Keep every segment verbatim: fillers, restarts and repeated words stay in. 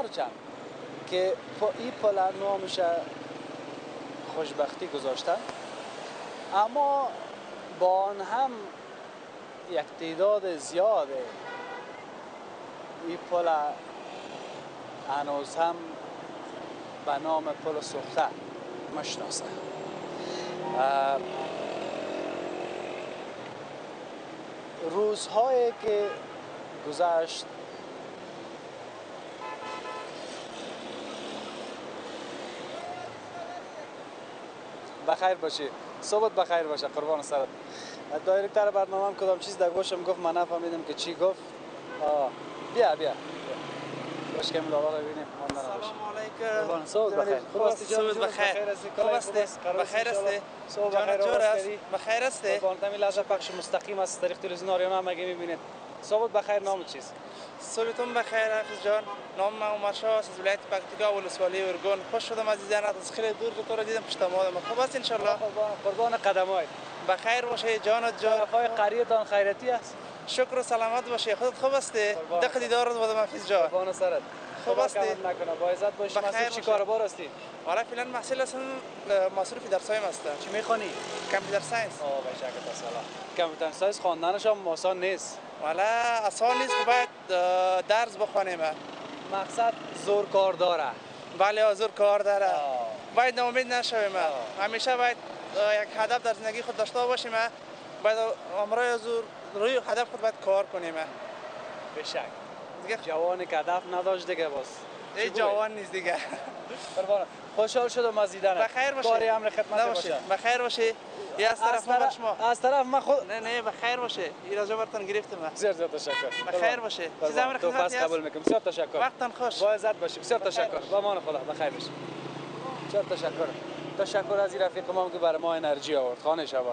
هرچند که این پل نامش خوشبختی گذاشتن، اما با آن هم یک تعداد زیاد این پل هنوز هم به نام پل سوخته مشناسه. روزهایی که گذشت بخیر باشی، صبحت بخیر باشه، قربان سرت. دایرکتر برنامه هم کدام چیز در گوشم گفت، من نفهمیدم که چی گفت. آه. بیا بیا باش که ملاقات رو ببینیم. سلام علیکم. صبح بخیر. خوب است جان؟ بخیر. خوب است؟ بخیر است؟ جان جور است؟ بخیر است؟ قربان تمی لحظه پخش مستقیم است طریق تلویزیون آریانا هم اگه میبینید. صبحت بخیر. نام چیست؟ صبحتون بخیر حافظ جان. نام من عمر شاه است، از ولایت پکتیکا ولسوالی ارگون. خوش شدم عزیزان، از خیلی دور تو را دیدم، پشت مادم. خوب است ان شاء الله؟ قربان قربان قدمایت. بخیر باشه جانت جان. طرفای قریتان خیرتی است؟ شکر و سلامت باشه. خودت خوب هستی؟ دق دیدارت بودم حافظ جان. قربان سرت. خوب هستی؟ نکنه با عزت باشی. مسئول چی کاربار هستی؟ حالا فعلا محصول هستم، مصروف درسایم هستم. چی میخوانی؟ کامپیوتر ساینس. آه به شکل سلام. کامپیوتر ساینس خواندنش هم آسان نیست. والا آسان نیست، باید درس بخوانیم. مقصد زور کار داره. بله زور کار داره. باید ناامید نشویم. همیشه باید یک هدف در زندگی خود داشته باشیم. باید امروز زور روی هدف خود باید کار کنیم. به شک. دیگه جوانی که هدف نداشت دیگه باز. ای جوان نیست دیگه. قربان. خوشحال شدم از دیدنت. بخیر باشه. کاری امر خدمت باشه. بخیر باشه. یا از طرف ما شما. از طرف ما خود. نه نه بخیر باشه. ایراجا برتون گرفتم. بسیار زیاد تشکر. بخیر باشه. چیز امر خدمت است. قبول میکنم. بسیار تشکر. وقتتون خوش. با عزت باشی. بسیار تشکر. با امان خدا. بخیر باشی. بسیار تشکر. تشکر از این رفیق ما که برای ما انرژی آورد. خانه شبان.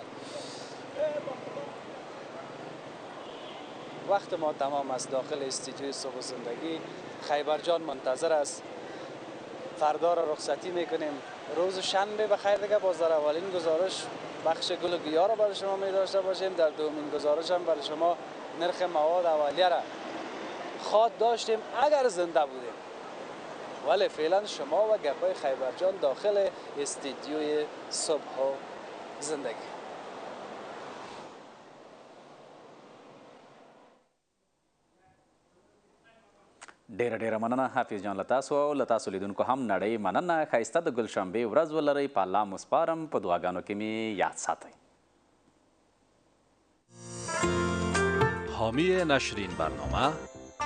وقت ما تمام است. داخل استودیوی صبح زندگی خیبر جان منتظر است. فردا را رخصتی میکنیم. روز شنبه بخیر دیگه. باز در اولین گزارش بخش گل و گیاه را برای شما می داشته باشیم. در دومین گزارش هم برای شما نرخ مواد اولیه را خواد داشتیم اگر زنده بودیم. ولی فعلا شما و گپای خیبر جان داخل استودیوی صبح زندگی. ډیره ډیره مننه حافظ جان له تاسو او له تاسو لیدونکو هم نړۍ مننه. ښایسته د ګلشنبې ورځ ولرئ. په الله مو سپارم. په دعاګانو کې مې یاد ساتئ. حامی نشرین برنامه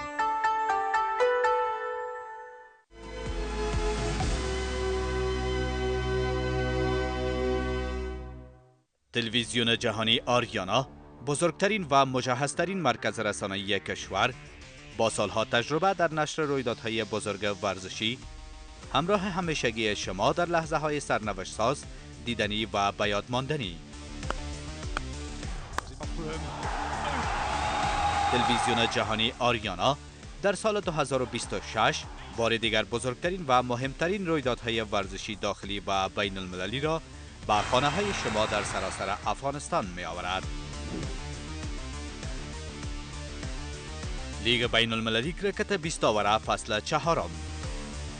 تلویزیون جهانی آریانا، بزرگترین و مجهزترین مرکز رسانه‌ای کشور، با سالها تجربه در نشر رویدادهای بزرگ ورزشی، همراه همیشگی شما در لحظه های سرنوشت ساز، دیدنی و به یاد ماندنی. تلویزیون جهانی آریانا در سال دو هزار و بیست و شش بار دیگر بزرگترین و مهمترین رویدادهای ورزشی داخلی و بین المللی را به خانه های شما در سراسر افغانستان می آورد. لیگ بین المللی کرکت بیست آوره فصل چهارم.